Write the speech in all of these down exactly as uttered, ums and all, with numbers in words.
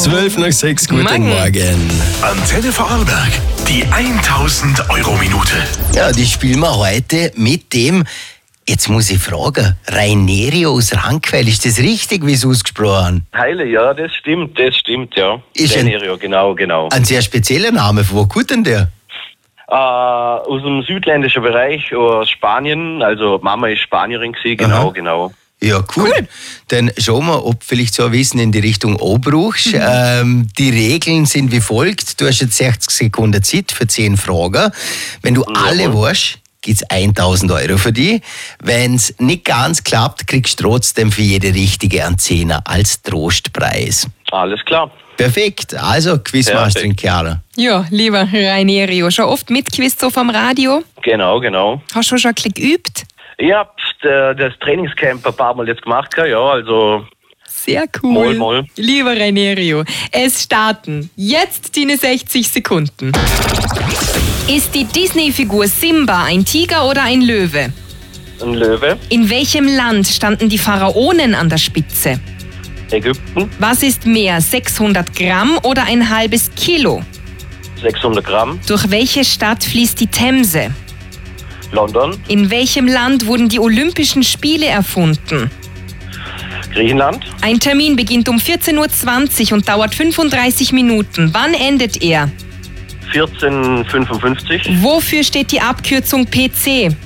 zwölf nach sechs, guten Morgen. Morgen. Antenne Vorarlberg, die tausend Euro Minute. Ja, die spielen wir heute mit dem, jetzt muss ich fragen, Rainerio aus Rankweiler. Ist das richtig, wie es ausgesprochen haben? Heile, ja, das stimmt, das stimmt, ja. Ist ein- Rainerio, genau, genau. Ein sehr spezieller Name. Von wo kommt denn der? Äh, aus dem südländischen Bereich, aus Spanien, also Mama ist Spanierin gewesen, genau, Aha. genau. Ja, cool. Dann schauen wir, ob vielleicht so ein Wissen in die Richtung anbrauchst. Mhm. Ähm, die Regeln sind wie folgt. Du hast jetzt sechzig Sekunden Zeit für zehn Fragen. Wenn du alle weißt, gibt es tausend Euro für dich. Wenn es nicht ganz klappt, kriegst du trotzdem für jede richtige einen Zehner als Trostpreis. Alles klar. Perfekt. Also, Quizmasterin Chiara. Ja, lieber Rainerio, schon oft mitgequizt so vom Radio? Genau, genau. Hast du schon ein bisschen geübt? Ich hab äh, das Trainingscamp ein paar Mal jetzt gemacht, ja, also Sehr cool. Moll, moll. Lieber Rainerio, es starten jetzt deine sechzig Sekunden. Ist die Disney-Figur Simba ein Tiger oder ein Löwe? ein Löwe, In welchem Land standen die Pharaonen an der Spitze? Ägypten, Was ist mehr, sechshundert Gramm oder ein halbes Kilo? sechshundert Gramm, Durch welche Stadt fließt die Themse? London, In welchem Land wurden die Olympischen Spiele erfunden? Griechenland, Ein Termin beginnt um vierzehn Uhr zwanzig und dauert fünfunddreißig Minuten. Wann endet er? vierzehn fünfundfünfzig, Wofür steht die Abkürzung P C?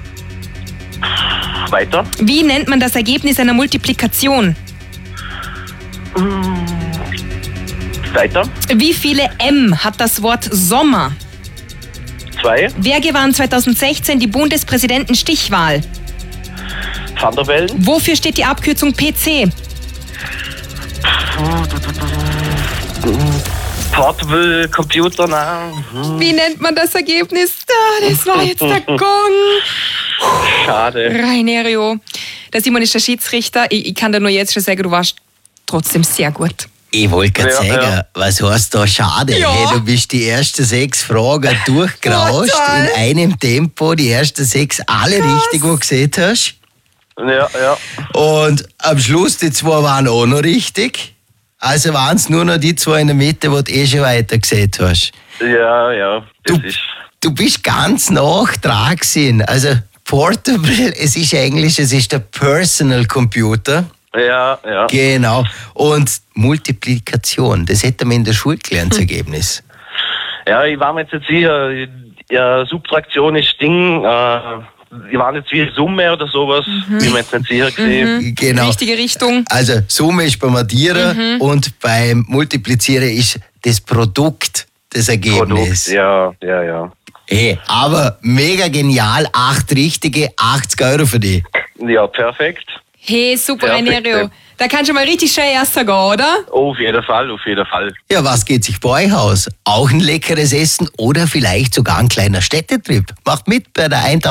weiter, Wie nennt man das Ergebnis einer Multiplikation? weiter, Wie viele M hat das Wort Sommer? zwei, Wer gewann zweitausendsechzehn die Bundespräsidentenstichwahl? Van der Bellen, Wofür steht die Abkürzung P C? Portable Computer, na, hm, Wie nennt man das Ergebnis? Ah, das war jetzt der Gong. schade. Rainerio, der Simon ist der Schiedsrichter. Ich, ich kann dir nur jetzt schon sagen, du warst trotzdem sehr gut. Ich wollte gerade Ja, sagen, ja. was heißt da schade? Ja. Hey, du bist die ersten sechs Fragen durchgerauscht Total. in einem Tempo, die ersten sechs alle richtig, wo du gesehen hast. Ja, ja, Und am Schluss die zwei waren auch noch richtig. Also waren es nur noch die zwei in der Mitte, wo du eh schon weiter gesehen hast. ja, ja, das Du, ist, du bist ganz nah dran gewesen. Also Portable, es ist Englisch, es ist der Personal Computer. ja, ja. Genau. Und Multiplikation, das hätte man in der Schule gelernt, das Ergebnis. Ja, ich war mir jetzt nicht sicher, ja, Subtraktion ist Ding, äh, ich war nicht wie Summe oder sowas, bin mir jetzt nicht sicher gesehen. Genau. Richtige Richtung. Also Summe ist beim Addieren und beim Multiplizieren ist das Produkt das Ergebnis. Produkt, ja, ja, ja. Hey, aber mega genial, acht richtige, achtzig Euro für die. Ja, perfekt. Hey, super, Perfekt, Rainerio. ja. Da kannst du mal richtig schön erster gehen, oder? Auf jeden Fall, auf jeden Fall. Ja, was geht sich bei euch aus? Auch ein leckeres Essen oder vielleicht sogar ein kleiner Städtetrip? Macht mit bei der